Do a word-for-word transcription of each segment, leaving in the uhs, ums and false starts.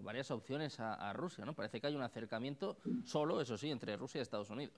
varias opciones a, a Rusia, ¿no? Parece que hay un acercamiento solo, eso sí, entre Rusia y Estados Unidos.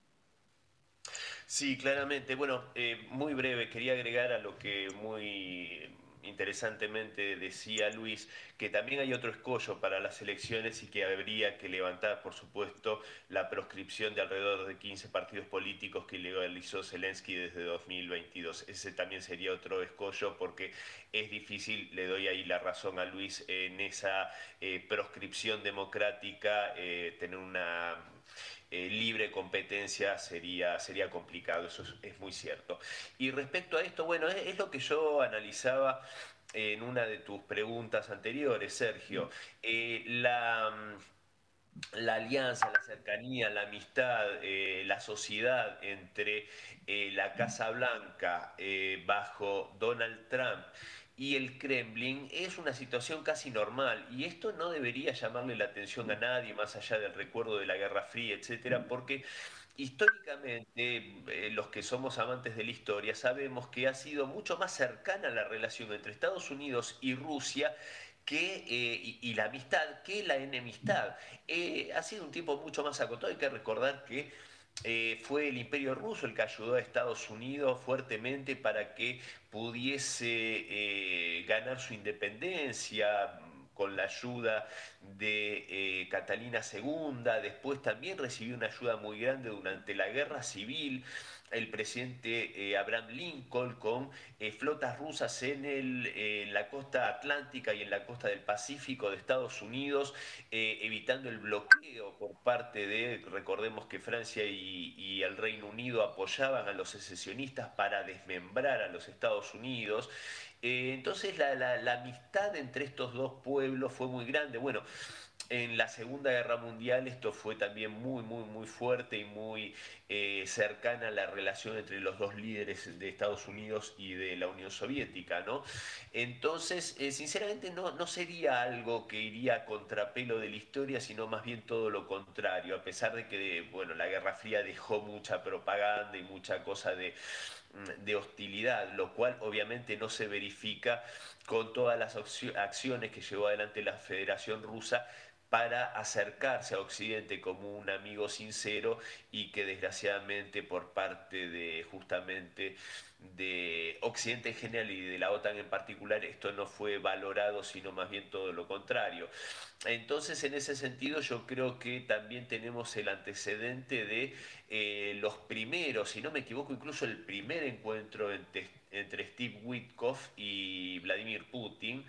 Sí, claramente. Bueno, eh, muy breve, quería agregar a lo que muy interesantemente decía Luis, que también hay otro escollo para las elecciones y que habría que levantar, por supuesto, la proscripción de alrededor de quince partidos políticos que legalizó Zelensky desde dos mil veintidós. Ese también sería otro escollo porque es difícil, le doy ahí la razón a Luis, en esa eh, proscripción democrática, eh, tener una eh, libre competencia sería, sería complicado, eso es, es, muy cierto. Y respecto a esto, bueno, es, es lo que yo analizaba en una de tus preguntas anteriores, Sergio. Eh, la, la alianza, la cercanía, la amistad, eh, la sociedad entre eh, la Casa Blanca eh, bajo Donald Trump y el Kremlin es una situación casi normal y esto no debería llamarle la atención a nadie más allá del recuerdo de la Guerra Fría, etcétera, porque históricamente eh, los que somos amantes de la historia sabemos que ha sido mucho más cercana la relación entre Estados Unidos y Rusia que, eh, y, y, la amistad que la enemistad. Eh, ha sido un tiempo mucho más acotado. Hay que recordar que eh, fue el Imperio Ruso el que ayudó a Estados Unidos fuertemente para que pudiese eh, ganar su independencia con la ayuda de eh, Catalina segunda, después también recibió una ayuda muy grande durante la Guerra Civil, el presidente eh, Abraham Lincoln con eh, flotas rusas en, el, eh, en la costa atlántica y en la costa del Pacífico de Estados Unidos, eh, evitando el bloqueo por parte de, recordemos que Francia y, y el Reino Unido apoyaban a los secesionistas para desmembrar a los Estados Unidos. Eh, entonces la, la, la amistad entre estos dos pueblos fue muy grande. Bueno, en la Segunda Guerra Mundial esto fue también muy, muy, muy fuerte y muy eh, cercana a la relación entre los dos líderes de Estados Unidos y de la Unión Soviética, ¿no? Entonces, eh, sinceramente no, no sería algo que iría a contrapelo de la historia, sino más bien todo lo contrario, a pesar de que, bueno, la Guerra Fría dejó mucha propaganda y mucha cosa de, de hostilidad, lo cual obviamente no se verifica con todas las acciones que llevó adelante la Federación Rusa para acercarse a Occidente como un amigo sincero y que desgraciadamente por parte de justamente de Occidente en general y de la OTAN en particular esto no fue valorado sino más bien todo lo contrario. Entonces en ese sentido yo creo que también tenemos el antecedente de eh, los primeros, si no me equivoco incluso el primer encuentro entre, entre Steve Witkoff y Vladimir Putin,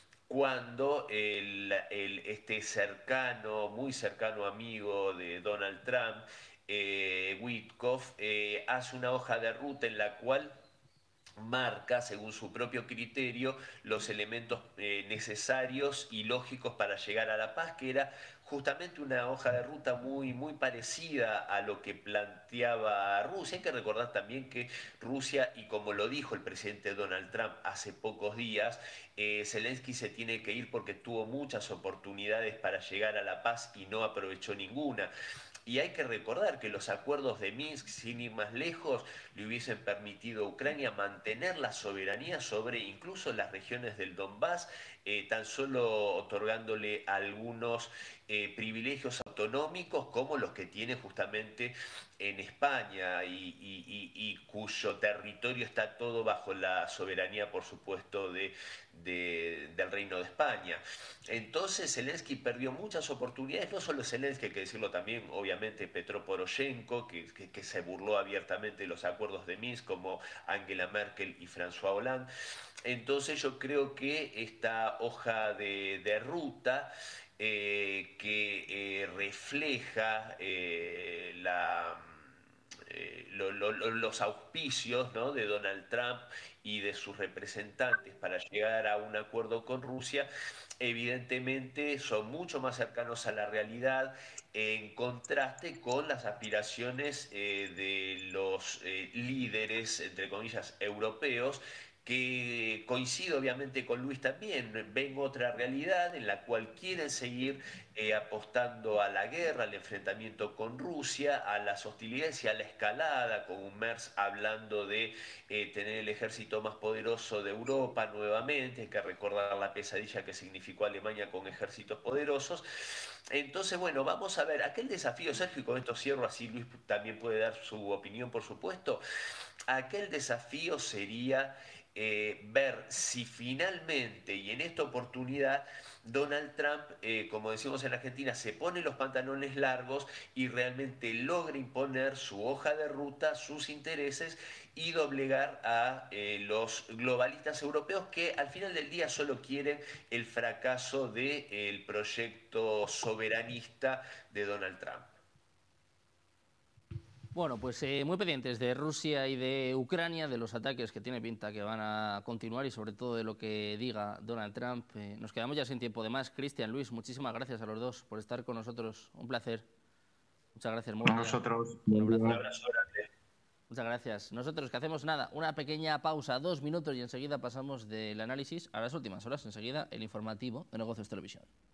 cuando el, el, este cercano, muy cercano amigo de Donald Trump, eh, Witkoff, eh, hace una hoja de ruta en la cual marca, según su propio criterio, los elementos eh, necesarios y lógicos para llegar a la paz, que era justamente una hoja de ruta muy, muy parecida a lo que planteaba Rusia. Hay que recordar también que Rusia, y como lo dijo el presidente Donald Trump hace pocos días, eh, Zelensky se tiene que ir porque tuvo muchas oportunidades para llegar a la paz y no aprovechó ninguna. Y hay que recordar que los acuerdos de Minsk, sin ir más lejos, le hubiesen permitido a Ucrania mantener la soberanía sobre incluso las regiones del Donbass, eh, tan solo otorgándole algunos eh, privilegios autonómicos como los que tiene justamente en España y, y, y, y cuyo territorio está todo bajo la soberanía, por supuesto, de, de, del Reino de España. Entonces Zelensky perdió muchas oportunidades, no solo Zelensky, hay que decirlo también, obviamente Petro Poroshenko, que, que, que se burló abiertamente de los acuerdos de Minsk, como Angela Merkel y François Hollande. Entonces yo creo que esta hoja de, de ruta eh, que eh, refleja eh, la eh, lo, lo, los auspicios, ¿no?, de Donald Trump y de sus representantes para llegar a un acuerdo con Rusia, evidentemente son mucho más cercanos a la realidad en contraste con las aspiraciones eh, de los eh, líderes, entre comillas, europeos, que coincido obviamente con Luis también, ven otra realidad en la cual quieren seguir eh, apostando a la guerra, al enfrentamiento con Rusia, a las hostilidades y a la escalada, con un Merz hablando de eh, tener el ejército más poderoso de Europa nuevamente, hay que recordar la pesadilla que significó Alemania con ejércitos poderosos. Entonces, bueno, vamos a ver, aquel desafío, Sergio, y con esto cierro, así Luis también puede dar su opinión, por supuesto, aquel desafío sería eh, ver si finalmente y en esta oportunidad Donald Trump, eh, como decimos en Argentina, se pone los pantalones largos y realmente logra imponer su hoja de ruta, sus intereses y doblegar a eh, los globalistas europeos que al final del día solo quieren el fracaso del proyecto soberanista de Donald Trump. Bueno, pues eh, muy pendientes de Rusia y de Ucrania, de los ataques que tiene pinta que van a continuar y sobre todo de lo que diga Donald Trump. Eh, nos quedamos ya sin tiempo de más. Cristian, Luis, muchísimas gracias a los dos por estar con nosotros. Un placer. Muchas gracias, A nosotros. Un abrazo. Un abrazo grande. Muchas gracias. Nosotros que hacemos nada, una pequeña pausa, dos minutos y enseguida pasamos del análisis a las últimas horas, enseguida el informativo de Negocios Televisión.